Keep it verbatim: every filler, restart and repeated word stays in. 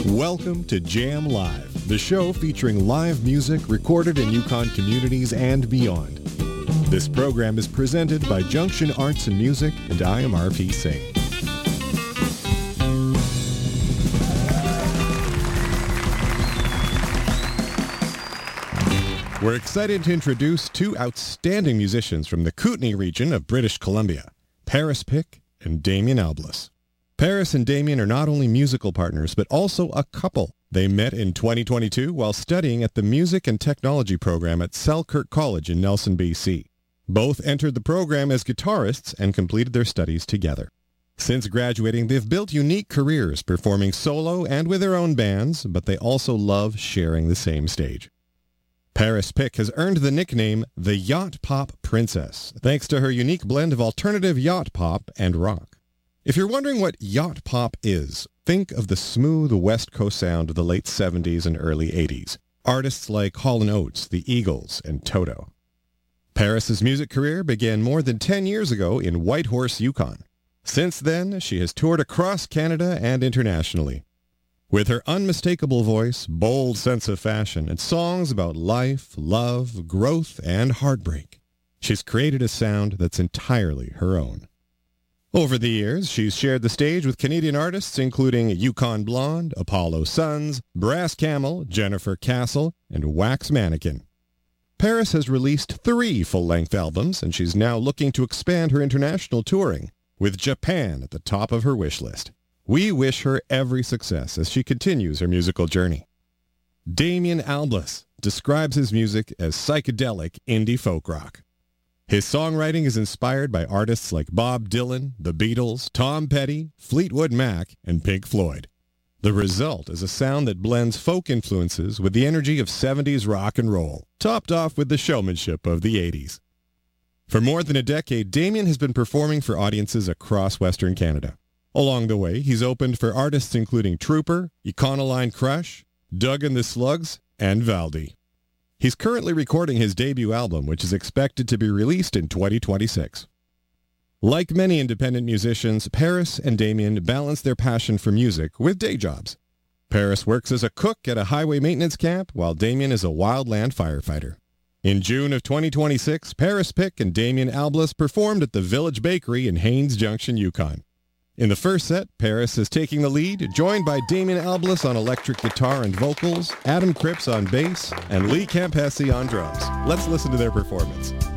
Welcome to Jam Live, the show featuring live music recorded in Yukon communities and beyond. This program is presented by Junction Arts and Music, and I am R P Singh. We're excited to introduce two outstanding musicians from the Kootenay region of British Columbia, Paris Pick and Damien Alblas. Paris and Damien are not only musical partners, but also a couple. They met in twenty twenty-two while studying at the Music and Technology program at Selkirk College in Nelson, B C. Both entered the program as guitarists and completed their studies together. Since graduating, they've built unique careers performing solo and with their own bands, but they also love sharing the same stage. Paris Pick has earned the nickname the Yacht Pop Princess, thanks to her unique blend of alternative yacht pop and rock. If you're wondering what yacht pop is, think of the smooth West Coast sound of the late seventies and early eighties. Artists like Hall and Oates, the Eagles, and Toto. Paris's music career began more than ten years ago in Whitehorse, Yukon. Since then, she has toured across Canada and internationally. With her unmistakable voice, bold sense of fashion, and songs about life, love, growth, and heartbreak, she's created a sound that's entirely her own. Over the years, she's shared the stage with Canadian artists including Yukon Blonde, Apollo Suns, Brass Camel, Jennifer Castle, and Wax Mannequin. Paris has released three full-length albums, and she's now looking to expand her international touring, with Japan at the top of her wish list. We wish her every success as she continues her musical journey. Damien Alblas describes his music as psychedelic indie folk rock. His songwriting is inspired by artists like Bob Dylan, the Beatles, Tom Petty, Fleetwood Mac, and Pink Floyd. The result is a sound that blends folk influences with the energy of seventies rock and roll, topped off with the showmanship of the eighties. For more than a decade, Damien has been performing for audiences across Western Canada. Along the way, he's opened for artists including Trooper, Econoline Crush, Doug and the Slugs, and Valdy. He's currently recording his debut album, which is expected to be released in twenty twenty-six. Like many independent musicians, Paris and Damien balance their passion for music with day jobs. Paris works as a cook at a highway maintenance camp, while Damien is a wildland firefighter. In June of twenty twenty-six, Paris Pick and Damien Alblas performed at the Village Bakery in Haines Junction, Yukon. In the first set, Paris is taking the lead, joined by Damien Alblas on electric guitar and vocals, Adam Cripps on bass, and Lee Campesi on drums. Let's listen to their performance.